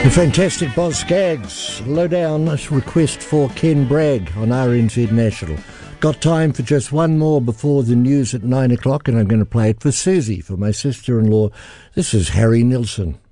The fantastic Boz Scaggs. Low down, a request for Ken Bragg on RNZ National. Got time for just one more before the news at 9 o'clock, and I'm going to play it for Susie, for my sister-in-law. This is Harry Nilsson.